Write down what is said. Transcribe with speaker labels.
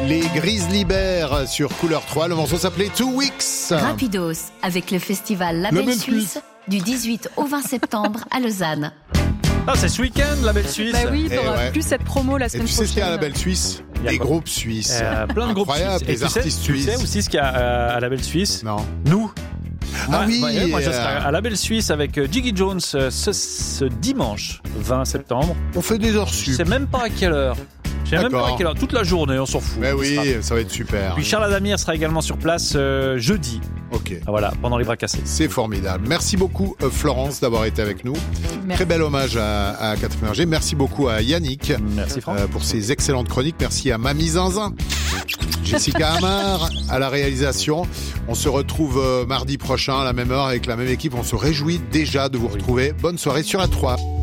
Speaker 1: Les Grizzly Bears sur Couleur 3. Le morceau s'appelait 2 Weeks.
Speaker 2: Rapidos, avec le festival Label Suisse, du 18 au 20 septembre à Lausanne.
Speaker 3: Ah, c'est ce week-end, Label Suisse.
Speaker 4: Bah oui, t'auras plus cette promo la semaine
Speaker 1: prochaine. Et tu sais ce qu'il y a à Label Suisse ? Des groupes suisses.
Speaker 3: Plein de groupes suisses.
Speaker 1: Des artistes suisses.
Speaker 3: Tu sais aussi ce qu'il y a à Label Suisse ?
Speaker 1: Non.
Speaker 3: Nous.
Speaker 1: Moi,
Speaker 3: je serai à Label Suisse avec Jiggy Jones ce dimanche 20 septembre.
Speaker 1: On fait des heures sup.
Speaker 3: Je sais même pas à quelle heure. Même pas à quelle heure. Toute la journée, on s'en fout.
Speaker 1: Mais oui, ça va être super.
Speaker 3: Puis Charles Adamir sera également sur place jeudi.
Speaker 1: Ok.
Speaker 3: Voilà, pendant les bras cassés.
Speaker 1: C'est formidable. Merci beaucoup Florence d'avoir été avec nous. Merci. Très bel hommage à Catherine Berger. Merci beaucoup à Yannick.
Speaker 3: Merci Franck.
Speaker 1: Pour ses excellentes chroniques. Merci à Mamie Zinzin. Jessica Amar à la réalisation. On se retrouve mardi prochain à la même heure avec la même équipe. On se réjouit déjà de vous retrouver. Bonne soirée sur A3.